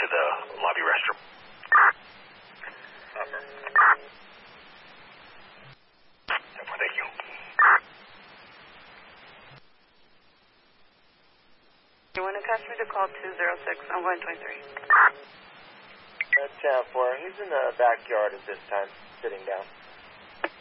to the lobby restroom. Thank you. You want to pass me to call 206 on 123? Channel 4, he's in the backyard at this time, sitting down.